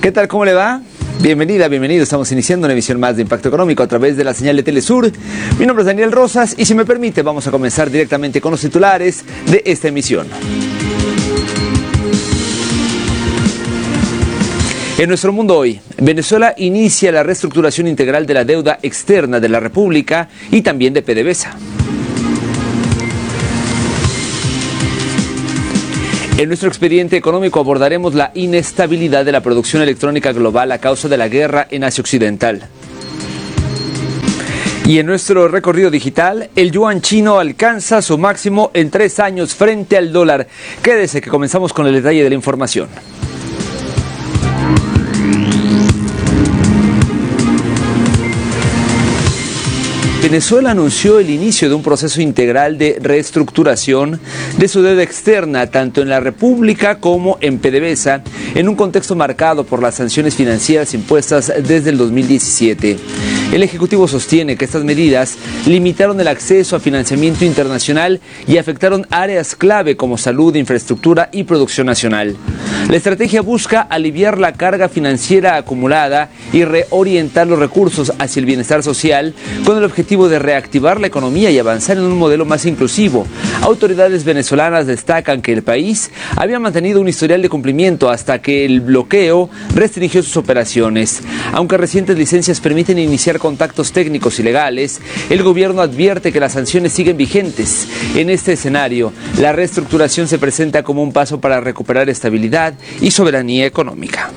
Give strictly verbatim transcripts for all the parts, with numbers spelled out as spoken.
¿Qué tal? ¿Cómo le va? Bienvenida, bienvenido. Estamos iniciando una emisión más de Impacto Económico a través de la señal de Telesur. Mi nombre es Daniel Rosas y si me permite vamos a comenzar directamente con los titulares de esta emisión. En nuestro mundo hoy, Venezuela inicia la reestructuración integral de la deuda externa de la República y también de PDVSA. En nuestro expediente económico abordaremos la inestabilidad de la producción electrónica global a causa de la guerra en Asia Occidental. Y en nuestro recorrido digital, el yuan chino alcanza su máximo en tres años frente al dólar. Quédese que comenzamos con el detalle de la información. Venezuela anunció el inicio de un proceso integral de reestructuración de su deuda externa, tanto en la República como en PDVSA, en un contexto marcado por las sanciones financieras impuestas desde el dos mil diecisiete. El Ejecutivo sostiene que estas medidas limitaron el acceso a financiamiento internacional y afectaron áreas clave como salud, infraestructura y producción nacional. La estrategia busca aliviar la carga financiera acumulada y reorientar los recursos hacia el bienestar social con el objetivo de reactivar la economía y avanzar en un modelo más inclusivo. Autoridades venezolanas destacan que el país había mantenido un historial de cumplimiento hasta que el bloqueo restringió sus operaciones. Aunque recientes licencias permiten iniciar contactos técnicos y legales, el gobierno advierte que las sanciones siguen vigentes. En este escenario, la reestructuración se presenta como un paso para recuperar estabilidad y soberanía económica.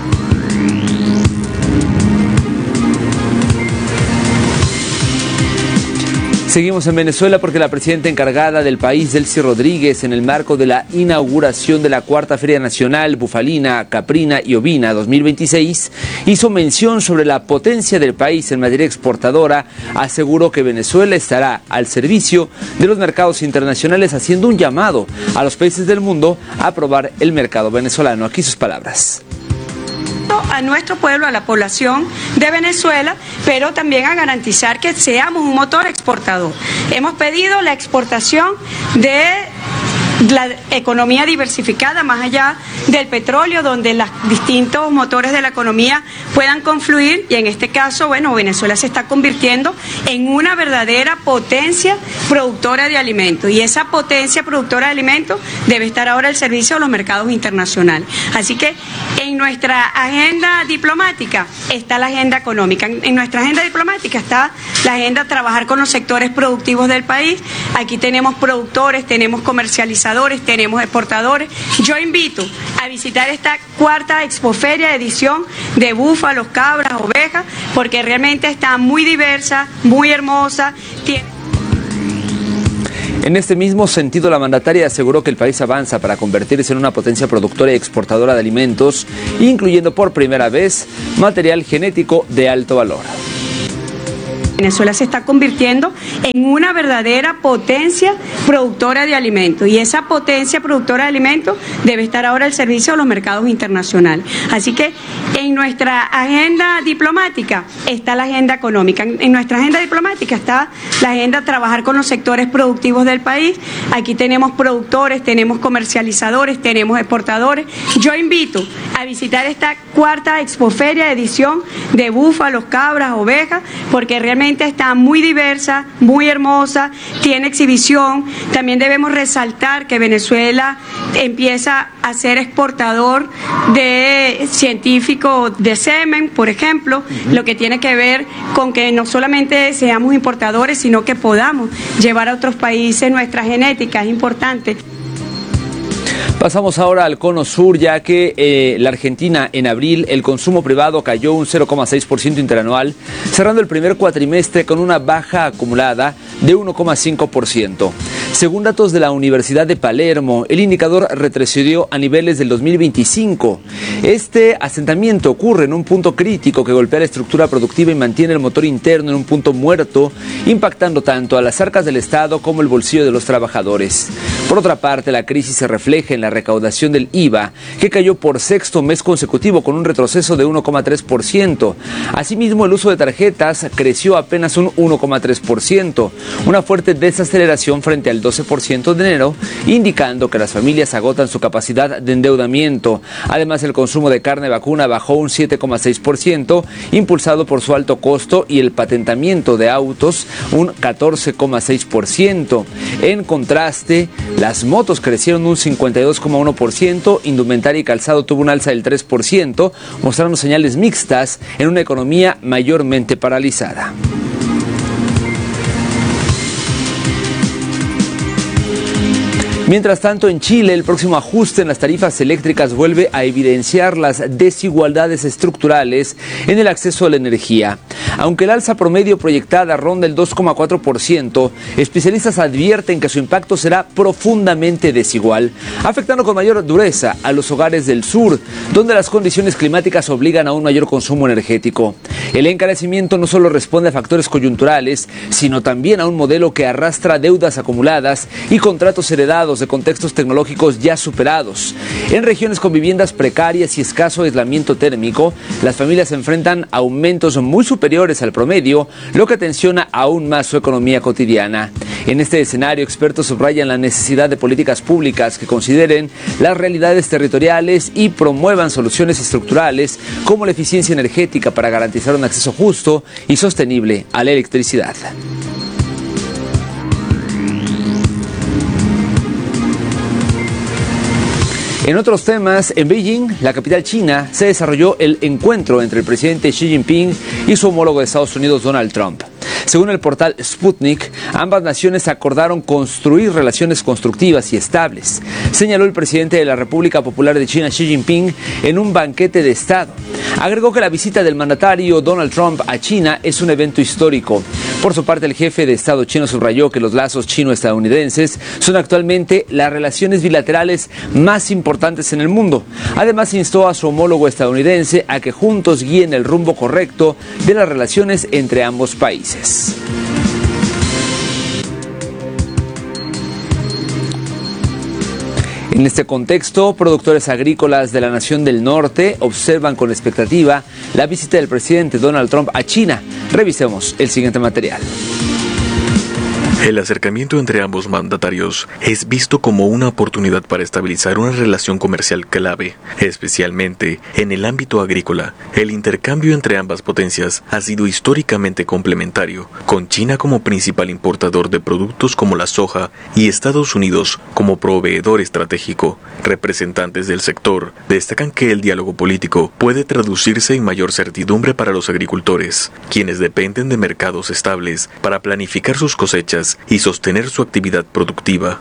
Seguimos en Venezuela porque la presidenta encargada del país, Delcy Rodríguez, en el marco de la inauguración de la Cuarta Feria Nacional Bufalina, Caprina y Ovina dos mil veintiséis, hizo mención sobre la potencia del país en materia exportadora. Aseguró que Venezuela estará al servicio de los mercados internacionales, haciendo un llamado a los países del mundo a aprobar el mercado venezolano. Aquí sus palabras. A nuestro pueblo, a la población de Venezuela, pero también a garantizar que seamos un motor exportador. Hemos pedido la exportación de la economía diversificada más allá del petróleo, donde los distintos motores de la economía puedan confluir, y en este caso, bueno, Venezuela se está convirtiendo en una verdadera potencia productora de alimentos, y esa potencia productora de alimentos debe estar ahora al servicio de los mercados internacionales. Así que en nuestra agenda diplomática está la agenda económica, en nuestra agenda diplomática está la agenda de trabajar con los sectores productivos del país. Aquí tenemos productores, tenemos comercializadores, tenemos exportadores. Yo invito a visitar esta cuarta Expoferia edición de búfalos, cabras, ovejas, porque realmente está muy diversa, muy hermosa. Tiene... En este mismo sentido, la mandataria aseguró que el país avanza para convertirse en una potencia productora y exportadora de alimentos, incluyendo por primera vez material genético de alto valor. Venezuela se está convirtiendo en una verdadera potencia productora de alimentos, y esa potencia productora de alimentos debe estar ahora al servicio de los mercados internacionales. Así que en nuestra agenda diplomática está la agenda económica, en nuestra agenda diplomática está la agenda de trabajar con los sectores productivos del país. Aquí tenemos productores, tenemos comercializadores, tenemos exportadores. Yo invito a visitar esta cuarta Expoferia edición de búfalos, cabras, ovejas, porque realmente está muy diversa, muy hermosa, tiene exhibición. También debemos resaltar que Venezuela empieza a ser exportador de científicos de semen, por ejemplo, uh-huh. Lo que tiene que ver con que no solamente seamos importadores, sino que podamos llevar a otros países nuestra genética, es importante. Pasamos ahora al cono sur, ya que eh, la Argentina en abril el consumo privado cayó un cero coma seis por ciento interanual, cerrando el primer cuatrimestre con una baja acumulada de uno coma cinco por ciento. Según datos de la Universidad de Palermo, el indicador retrocedió a niveles del dos mil veinticinco. Este asentamiento ocurre en un punto crítico que golpea la estructura productiva y mantiene el motor interno en un punto muerto, impactando tanto a las arcas del Estado como el bolsillo de los trabajadores. Por otra parte, la crisis se refleja en la recaudación del I V A, que cayó por sexto mes consecutivo con un retroceso de uno coma tres por ciento. Asimismo, el uso de tarjetas creció apenas un uno coma tres por ciento, una fuerte desaceleración frente al doce por ciento de enero, indicando que las familias agotan su capacidad de endeudamiento. Además, el consumo de carne vacuna bajó un siete coma seis por ciento, impulsado por su alto costo, y el patentamiento de autos un catorce coma seis por ciento. En contraste, las motos crecieron un cincuenta y dos coma uno por ciento, indumentaria y calzado tuvo un alza del tres por ciento, mostrando señales mixtas en una economía mayormente paralizada. Mientras tanto, en Chile, el próximo ajuste en las tarifas eléctricas vuelve a evidenciar las desigualdades estructurales en el acceso a la energía. Aunque el alza promedio proyectada ronda el dos coma cuatro por ciento, especialistas advierten que su impacto será profundamente desigual, afectando con mayor dureza a los hogares del sur, donde las condiciones climáticas obligan a un mayor consumo energético. El encarecimiento no solo responde a factores coyunturales, sino también a un modelo que arrastra deudas acumuladas y contratos heredados de contextos tecnológicos ya superados. En regiones con viviendas precarias y escaso aislamiento térmico, las familias enfrentan aumentos muy superiores al promedio, lo que tensiona aún más su economía cotidiana. En este escenario, expertos subrayan la necesidad de políticas públicas que consideren las realidades territoriales y promuevan soluciones estructurales como la eficiencia energética para garantizar un acceso justo y sostenible a la electricidad. En otros temas, en Beijing, la capital china, se desarrolló el encuentro entre el presidente Xi Jinping y su homólogo de Estados Unidos, Donald Trump. Según el portal Sputnik, ambas naciones acordaron construir relaciones constructivas y estables, señaló el presidente de la República Popular de China, Xi Jinping, en un banquete de Estado. Agregó que la visita del mandatario Donald Trump a China es un evento histórico. Por su parte, el jefe de Estado chino subrayó que los lazos chino-estadounidenses son actualmente las relaciones bilaterales más importantes en el mundo. Además, instó a su homólogo estadounidense a que juntos guíen el rumbo correcto de las relaciones entre ambos países. En este contexto, productores agrícolas de la nación del norte observan con expectativa la visita del presidente Donald Trump a China. Revisemos el siguiente material. El acercamiento entre ambos mandatarios es visto como una oportunidad para estabilizar una relación comercial clave, especialmente en el ámbito agrícola. El intercambio entre ambas potencias ha sido históricamente complementario, con China como principal importador de productos como la soja y Estados Unidos como proveedor estratégico. Representantes del sector destacan que el diálogo político puede traducirse en mayor certidumbre para los agricultores, quienes dependen de mercados estables para planificar sus cosechas y sostener su actividad productiva.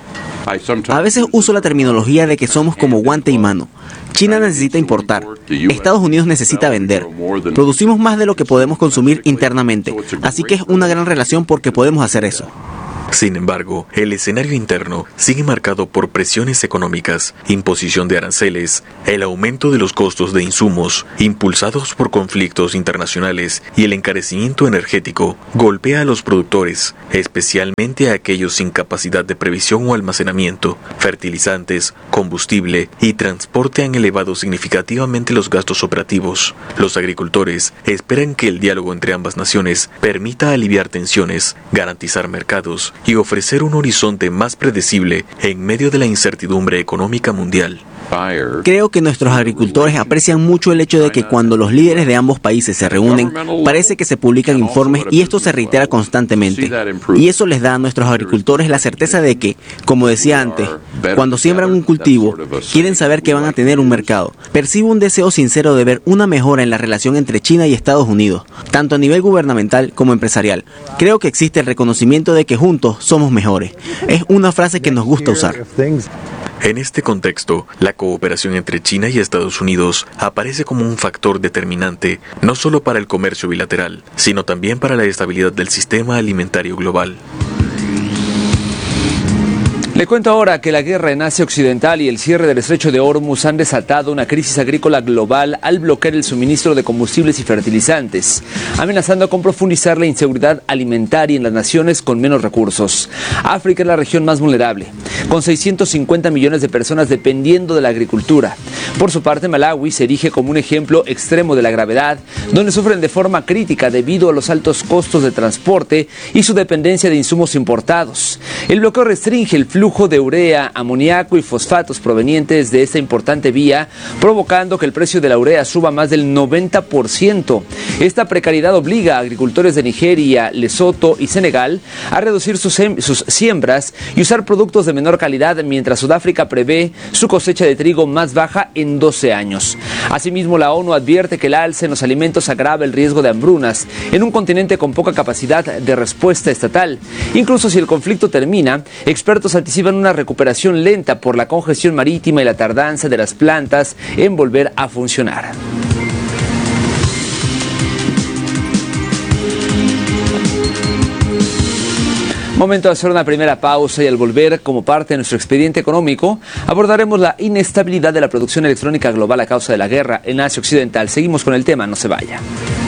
A veces uso la terminología de que somos como guante y mano. China necesita importar, Estados Unidos necesita vender. Producimos más de lo que podemos consumir internamente, así que es una gran relación porque podemos hacer eso. Sin embargo, el escenario interno sigue marcado por presiones económicas, imposición de aranceles, el aumento de los costos de insumos, impulsados por conflictos internacionales, y el encarecimiento energético golpea a los productores, especialmente a aquellos sin capacidad de previsión o almacenamiento. Fertilizantes, combustible y transporte han elevado significativamente los gastos operativos. Los agricultores esperan que el diálogo entre ambas naciones permita aliviar tensiones, garantizar mercados y ofrecer un horizonte más predecible en medio de la incertidumbre económica mundial. Creo que nuestros agricultores aprecian mucho el hecho de que cuando los líderes de ambos países se reúnen, parece que se publican informes y esto se reitera constantemente. Y eso les da a nuestros agricultores la certeza de que, como decía antes, cuando siembran un cultivo, quieren saber que van a tener un mercado. Percibo un deseo sincero de ver una mejora en la relación entre China y Estados Unidos, tanto a nivel gubernamental como empresarial. Creo que existe el reconocimiento de que juntos somos mejores. Es una frase que nos gusta usar. En este contexto, la cooperación entre China y Estados Unidos aparece como un factor determinante, no solo para el comercio bilateral, sino también para la estabilidad del sistema alimentario global. Le cuento ahora que la guerra en Asia Occidental y el cierre del estrecho de Hormuz han desatado una crisis agrícola global al bloquear el suministro de combustibles y fertilizantes, amenazando con profundizar la inseguridad alimentaria en las naciones con menos recursos. África es la región más vulnerable, con seiscientos cincuenta millones de personas dependiendo de la agricultura. Por su parte, Malawi se erige como un ejemplo extremo de la gravedad, donde sufren de forma crítica debido a los altos costos de transporte y su dependencia de insumos importados. El bloqueo restringe el flujo de urea, amoníaco y fosfatos provenientes de esta importante vía, provocando que el precio de la urea suba más del noventa por ciento. Esta precariedad obliga a agricultores de Nigeria, Lesoto y Senegal a reducir sus, sus siembras y usar productos de menor calidad, mientras Sudáfrica prevé su cosecha de trigo más baja en doce años. Asimismo, la ONU advierte que el alza en los alimentos agrava el riesgo de hambrunas en un continente con poca capacidad de respuesta estatal. Incluso si el conflicto termina, expertos anticipan una recuperación lenta por la congestión marítima y la tardanza de las plantas en volver a funcionar. Momento de hacer una primera pausa y al volver, como parte de nuestro expediente económico, abordaremos la inestabilidad de la producción electrónica global a causa de la guerra en Asia Occidental. Seguimos con el tema, no se vaya.